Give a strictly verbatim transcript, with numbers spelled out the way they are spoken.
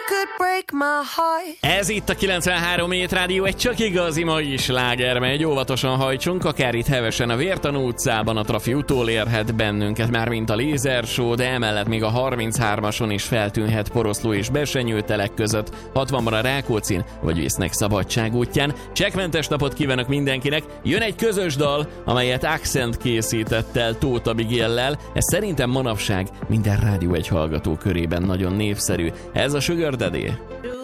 could break my heart. Ez itt a kilencvenhárom Hét Rádió, egy csak igazi mai sláger megy. Óvatosan hajtsunk, akár itt hevesen a Vértanú utcában, a trafi utolérhet bennünket, már mint a Lézer Show, de emellett még a harminchármason is feltűnhet Poroszló és Besenyő telek között, hatvanban a Rákóczin, vagy Vésznek Szabadság útján. Csekkmentes napot kívánok mindenkinek, jön egy közös dal, amelyet Accent készített el Tóth Abigaillel. Ez szerintem manapság minden Rádió egy hallgató körében nagyon népszerű. Ez a Sugar Daddy.